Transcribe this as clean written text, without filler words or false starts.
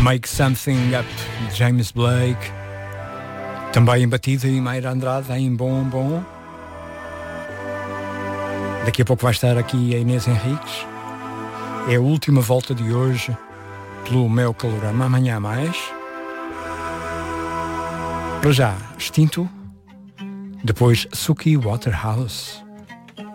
Make Something Up, James Blake. Também em batida e Mayra Andrade em Bom. Daqui a pouco vai estar aqui a Inês Henriques. É a última volta de hoje pelo meu Calorama. Amanhã mais. Para já, Extinto. Depois Suki Waterhouse.